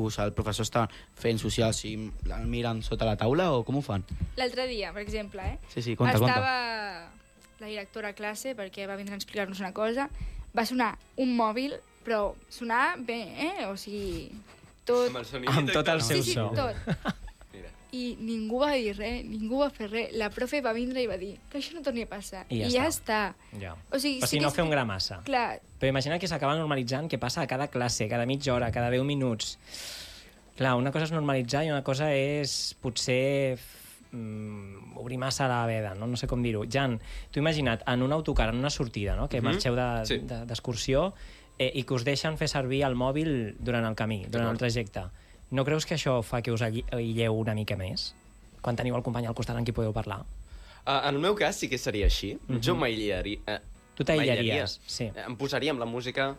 tipus, el professor està fent socials i el miren sota la taula o com ho fan? L'altre dia, per exemple, Sí, conta. Estava la directora a classe perquè va vindre a explicar-nos una cosa, va sonar un mòbil, però sonar bé, o sigui, tot... Amb tot el seu so. so. Tot. I ningú va dir res, ningú va fer res. La profe va vindre i va dir que això no torni a passar. I ja està. Ja. O sigui, no fer un gra massa. Clar. Però imagina que s'acaba normalitzant que passa a cada classe, cada mitja hora, cada 10 minuts. Clar, una cosa és normalitzar i una cosa és potser obrir massa la veda, no sé com dir-ho. Jan, tu imagina't en un autocar, en una sortida, no? Que marxeu d'excursió i que us deixen fer servir el mòbil durant el camí, durant el trajecte. No creus que això fa que us aïlleu una mica més? Quan teniu el company al costat amb qui podeu parlar? En el meu cas sí que seria així. Jo m'aïllaria. Tu t'aïllaries, sí. Em posaria amb la música.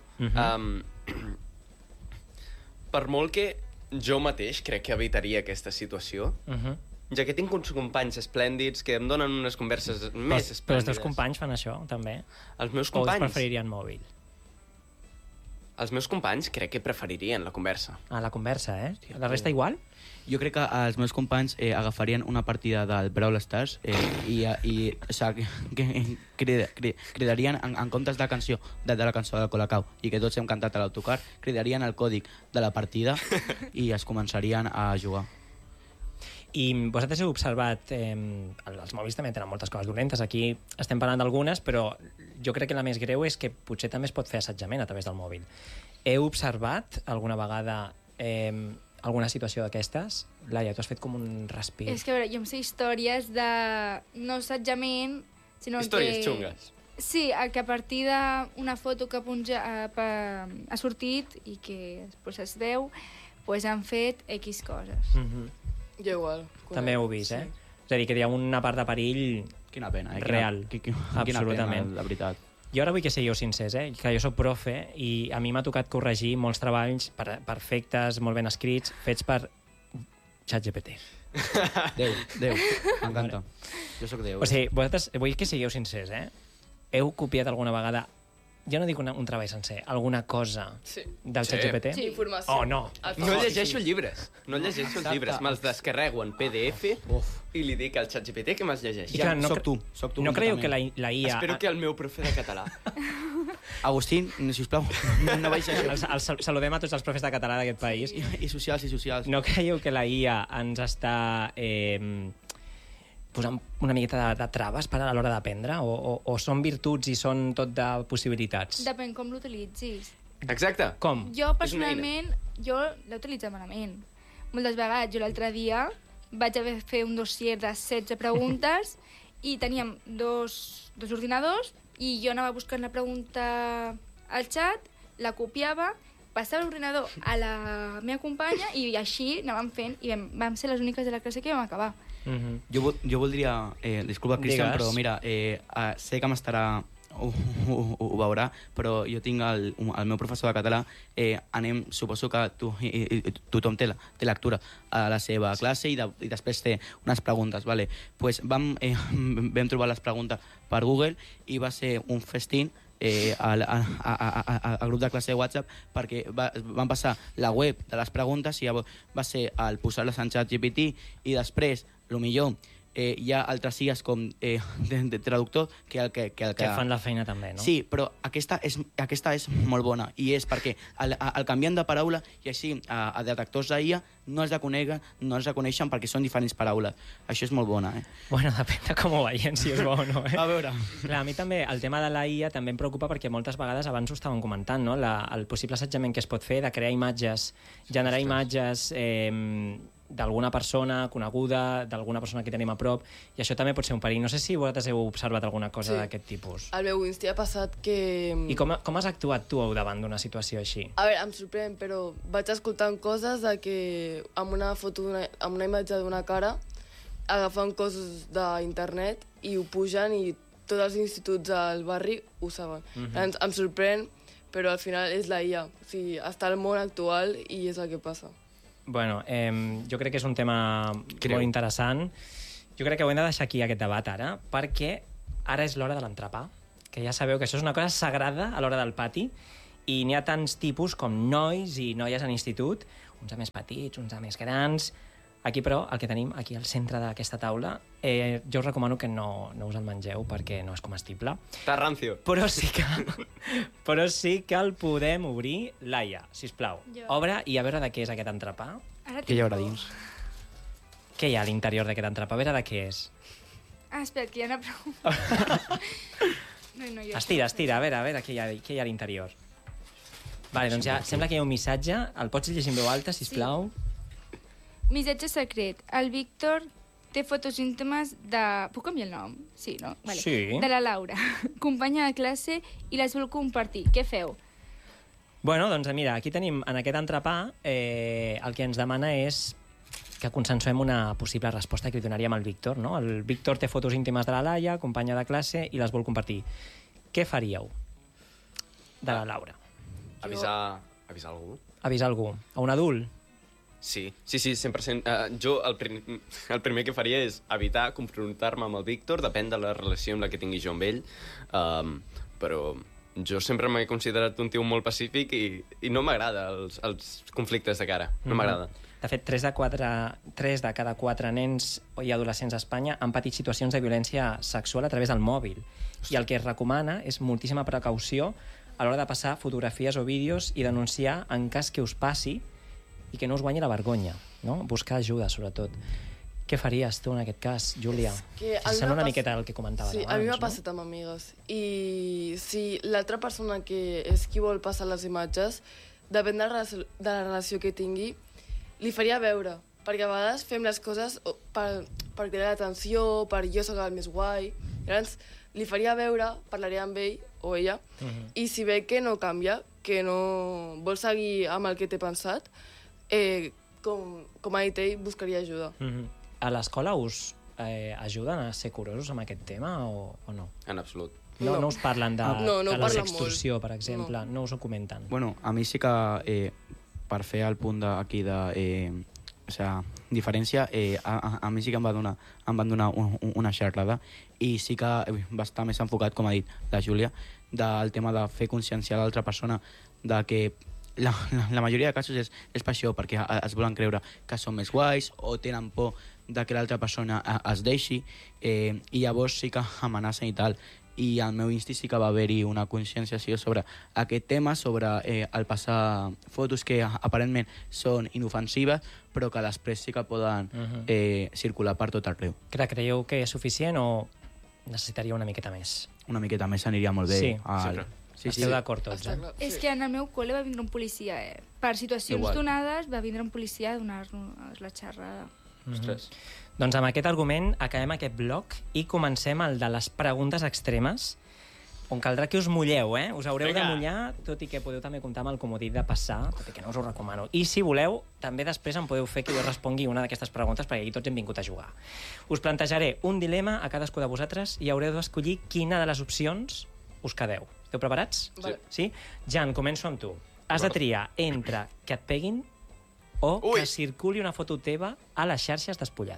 Per molt que jo mateix crec que evitaria aquesta situació, ja que tinc uns companys esplèndids que em donen unes converses més esplèndides. Però els teus companys fan això, també? Els meus companys? O els preferirien mòbil? Els meus companys crec que preferirien la conversa. La conversa, eh? La resta igual? Jo crec que els meus companys agafarien una partida del Brawl Stars i cridarien, en comptes de la cançó del Colacao i que tots hem cantat a l'autocar, cridarien el còdic de la partida i es començarien a jugar. I vosaltres heu observat, els mòbils també tenen moltes coses dolentes, aquí estem parlant d'algunes, però jo crec que la més greu és que potser també es pot fer assetjament a través del mòbil. Heu observat alguna vegada alguna situació d'aquestes? Laia, tu has fet com un respir. És que, a veure, jo em sé històries de no assetjament, sinó històries xungues. Sí, que a partir d'una foto que ha sortit i que després es veu, doncs han fet X coses. Jo igual. També ho heu vist, eh? És a dir, que hi ha una part de perill Quina pena, real. Absolutament. Pena, la veritat. Jo ara vull que sigueu sincers, que jo soc profe i a mi m'ha tocat corregir molts treballs perfectes, molt ben escrits, fets per ChatGPT. Déu, m'encanta. Jo sóc Déu. O sigui, vosaltres vull que sigueu sincers, Heu copiat alguna vegada, ja no dic un treball sencer, alguna cosa del ChatGPT? Sí, informació. Oh, no. No llegeixo llibres. No llegeixo els llibres. Me'ls descarrego en PDF i li dic al ChatGPT que me'ls llegeixi. Ja, soc tu. No creieu que la IA... Espero que el meu profe de català. Agustín, sisplau, no vagis això. Saludem a tots els profes de català d'aquest país. I socials. No creieu que la IA ens està posant una miqueta de traves a l'hora d'aprendre? O són virtuts i són tot de possibilitats? Depèn com l'utilitzis. Exacte. Com? Jo, personalment, l'he utilitzat malament. Moltes vegades, jo l'altre dia vaig haver de fer un dossier de 16 preguntes i teníem dos ordinadors i jo anava buscant la pregunta al xat, la copiava, passava l'ordinador a la meva companya i així anàvem fent i vam ser les úniques de la classe que vam acabar. Jo voldria... disculpa, Cristian, però mira, sé que m'estarà... Ho veurà, però jo tinc el meu professor de català, suposo que tothom té lectura a la seva classe i després té unes preguntes, vale? Pues vam trobar les preguntes per Google i va ser un festín al grup de classe de WhatsApp perquè van passar la web de les preguntes i va ser el posar-les en ChatGPT i després, el millor, hi ha altres IAs com de traductor que fan la feina també, no? Sí, però aquesta és molt bona i és perquè el canviant de paraula i així a detectors d'IA no es reconeixen perquè són diferents paraules. Això és molt bona, Bueno, depèn de com ho veiem, si és bo o no, A veure. Clar, a mi també el tema de la IA també em preocupa perquè moltes vegades abans ho estàvem comentant, no? El possible assetjament que es pot fer de crear imatges, generar imatges d'alguna persona coneguda, d'alguna persona que tenim a prop, i això també pot ser un perill. No sé si vosaltres heu observat alguna cosa d'aquest tipus. Al meu Insta ha passat que... I com has actuat tu davant d'una situació així? A veure, em sorprèn, però vaig escoltant coses de que amb una foto, amb una imatge d'una cara, agafen coses d'internet i ho pugen i tots els instituts del barri ho saben. Em sorprèn, però al final és la IA. O sigui, està al món actual i és el que passa. Bueno, jo crec que és un tema molt interessant. Jo crec que ho hem de deixar aquí, aquest debat, ara, perquè ara és l'hora de l'entrepà, que ja sabeu que això és una cosa sagrada a l'hora del pati, i n'hi ha tants tipus com nois i noies en institut. uns a més petits, uns a més grans. Aquí, però, el que tenim aquí al centre d'aquesta taula, jo us recomano que no us el mengeu perquè no és comestible. Està rancio. Però sí que el podem obrir. Laia, sisplau, obre i a veure de què és aquest entrepà. Què hi haurà dins? Què hi ha a l'interior d'aquest entrepà? A veure de què és. Espera, que hi ha una pregunta. Estira, a veure què hi ha a l'interior. Vale, doncs ja sembla que hi ha un missatge. El pots llegir en veu alta, sisplau? Sí. Missatge secret. El Víctor té fotos íntimes de... Puc canviar el nom? Sí, no? Vale. Sí. De la Laura, companya de classe, i les vol compartir. Què feu? Bueno, doncs mira, aquí tenim en aquest entrepà el que ens demana és que consensuem una possible resposta que li donaríem al Víctor, no? El Víctor té fotos íntimes de la Laia, companya de classe, i les vol compartir. Què faríeu de la Laura? Avisar algú? Avisar algú? A un adult? Sí, 100%. Jo el primer que faria és evitar confrontar-me amb el Víctor, depèn de la relació amb la que tingui jo amb ell, però jo sempre m'he considerat un tio molt pacífic i no m'agrada els conflictes de cara, no m'agrada. De fet, 3 de cada 4 nens i adolescents a Espanya han patit situacions de violència sexual a través del mòbil. I el que es recomana és moltíssima precaució a l'hora de passar fotografies o vídeos i denunciar en cas que us passi i que no us guanyi la vergonya, no? Buscar ajuda, sobretot. Què faries tu en aquest cas, Júlia? Sembla una miqueta el que comentaves abans, a mi m'ha passat amb amigues. I si l'altra persona que és qui vol passar les imatges, depèn de la relació que tingui, li faria veure. Perquè a vegades fem les coses per cridar l'atenció, per jo soc el més guai. Llavors, li faria veure, parlaria amb ell o ella, i si ve que no canvia, que no vol seguir amb el que té pensat, com ha dit ell, buscaria ajuda. A l'escola us ajuden a ser curosos amb aquest tema o no? En absolut. No us parlen de la parlen sextorsió, per exemple? No us ho comenten? Bueno, a mi sí que, per fer el punt aquí de diferència, a mi sí que em van donar una xerrada i sí que va estar més enfocat, com ha dit la Júlia, del tema de fer conscienciar a l'altra persona de que la majoria de casos és per això, perquè es volen creure que són més guais o tenen por de que l'altra persona es deixi, i llavors sí que amenacen i tal. I al meu insti sí que va haver-hi una conscienciació sobre aquest tema, sobre el passar fotos que aparentment són inofensives però que després sí que poden circular per tot arreu. Creieu que és suficient o necessitaria una miqueta més? Una miqueta més aniria molt bé. Sí, sempre. Esteu d'acord tots, És que en el meu col·le va vindre un policia, Per situacions donades va vindre un policia a donar-nos la xerrada. Ostres. Doncs amb aquest argument acabem aquest bloc i comencem el de les preguntes extremes, on caldrà que us mulleu, Us haureu de mullar, tot i que podeu també comptar amb el comodí de passar, tot i que no us ho recomano. I si voleu, també després em podeu fer que jo respongui una d'aquestes preguntes, perquè aquí tots hem vingut a jugar. Us plantejaré un dilema a cadascú de vosaltres i haureu d'escollir quina de les opcions us quedeu. Esteu preparats? Vale. Sí? Jan, començo amb tu. Has de triar entre que et peguin o que circuli una foto teva a les xarxes despullat.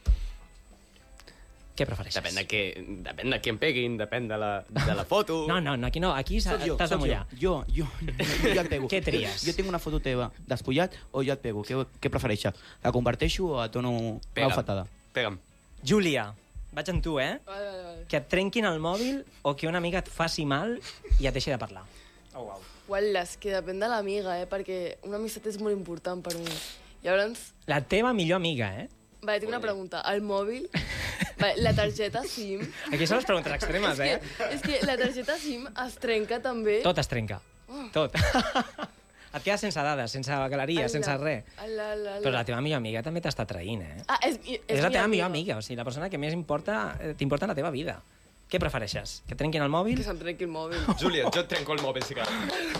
Què prefereixes? Depèn de qui em peguin, depèn de la foto. No, aquí no, aquí t'has de mullar. Jo et pego. Què tries? Jo tinc una foto teva despullat o jo et pego? Què prefereixes? La comparteixo o et dono una bufetada? Pega'm. Júlia, vaig amb tu, Vale. Que et trenquin el mòbil o que una amiga et faci mal i et deixi de parlar. Uala, és que depèn de l'amiga, perquè una amistat és molt important per mi. Llavors, La teva millor amiga, vale, tinc una pregunta. El mòbil, vale, la targeta SIM... Aquí són les preguntes extremes, És que la targeta SIM es trenca també... Tot es trenca. Tot. Et quedes sense dades, sense galeria, sense res. Però la teva millor amiga també t'està traint, És la teva millor amiga, o sigui, la persona que més t'importa en la teva vida. Què prefereixes? Que trenquin el mòbil? Que se'm trenqui el mòbil. Júlia, jo et trenco el mòbil, si cal.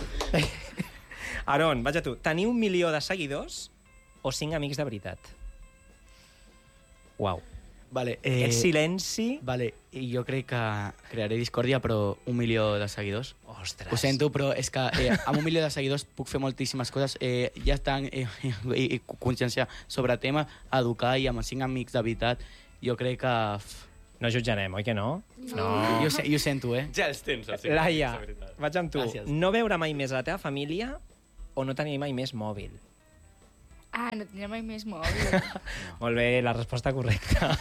Aron, vaig a tu. Tenir 1 milió de seguidors o 5 amics de veritat? Uau. Vale, Aquest silenci... Vale, i jo crec que crearé discòrdia, però 1 milió de seguidors. Ostres. Ho sento, però és que amb 1 milió de seguidors puc fer moltíssimes coses. Ja estan consciència sobre temes, educar, i amb 5 amics de veritat, jo crec que... No jutjarem, oi que no? No. Jo ho sento, Ja els tens, els Laia, vaig amb tu. Gràcies. No veure mai més a la teva família o no tenir mai més mòbil? No tindré mai més mòbil. Molt bé, la resposta correcta.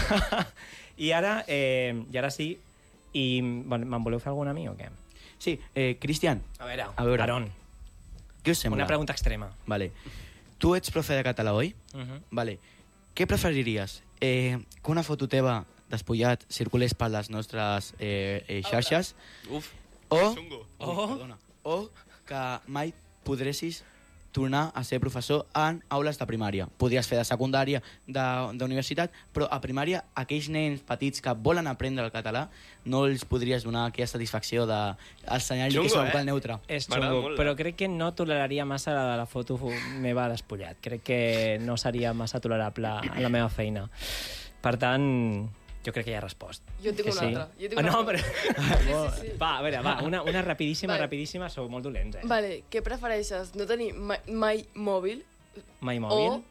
I ara sí, bueno, me'n voleu fer alguna a mi o què? Sí, Cristian, A veure, Aron, què us sembla? una pregunta extrema. Vale. Tu ets profe de català, oi? Vale. Què preferiries? Que una foto teva despullat circulés per les nostres xarxes Uf, o, xungo. o que mai podressis tornar a ser professor en aules de primària. Podries fer de secundària, d'universitat, però a primària aquells nens petits que volen aprendre el català no els podries donar aquella satisfacció d'ensenyar-li que és un pal neutre. És M'agrada xungo, molt, però crec que no toleraria massa la foto meva despullat. Crec que no seria massa tolerable a la meva feina. Per tant, jo crec que ja he respost. Jo tinc Que una sí? altra. Jo tinc No, una però... sí. Va, a veure, una rapidíssima, Vale. rapidíssima. Sou molt dolents, eh? Vale, què prefereixes? No tenir mai mòbil Mai mòbil.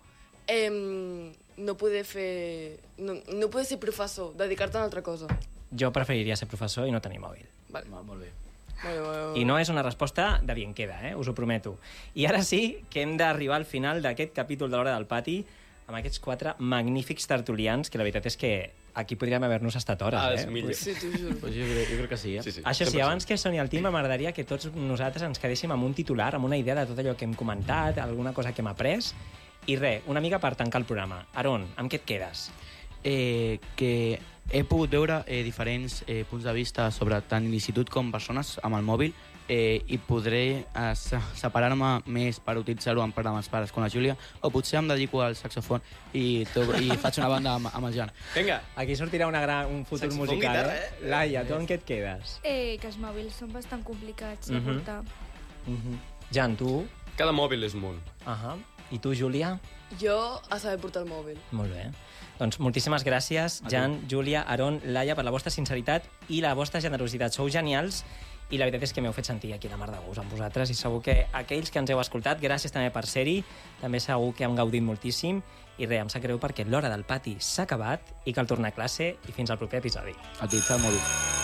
o no poder fer... No poder ser professor, dedicar-te a una altra cosa. Jo preferiria ser professor i no tenir mòbil. Vale. Molt bé. Molt I no és una resposta de bien queda, us ho prometo. I ara sí que hem d'arribar al final d'aquest capítol de l'Hora del Pati amb aquests 4 magnífics tertulians, que la veritat és que aquí podríem haver-nos estat hores, Els millors. Sí, t'ho juro. Pues jo crec que sí, eh? Sí, sí. Això sí, 100%. abans que soni el Tim, m'agradaria que tots nosaltres ens quedéssim amb un titular, amb una idea de tot allò que hem comentat, alguna cosa que hem après, i res, una mica per tancar el programa. Aron, amb què et quedes? Que he pogut veure diferents punts de vista sobre tant l'institut com persones amb el mòbil i podré separar-me més per utilitzar-ho amb els pares com la Júlia, o potser em dedico al saxofon i faig una banda amb el Jan. Vinga, Aquí sortirà un futur Saxofon, musical, guitarra, Laia, tu amb què et quedes? Que els mòbils són bastant complicats de portar. Jan, tu? cada mòbil és món. I tu, Júlia? Jo a saber portar el mòbil. Molt bé. Doncs moltíssimes gràcies, Jan, Júlia, Aron, Laia, per la vostra sinceritat i la vostra generositat. Sou genials i la veritat és que m'heu fet sentir aquí la mar de gust amb vosaltres i segur que aquells que ens heu escoltat, gràcies també per ser-hi, també segur que hem gaudit moltíssim i res, em sap greu perquè l'Hora del Pati s'ha acabat i cal tornar a classe i fins al proper episodi. A utilitzar el mòbil.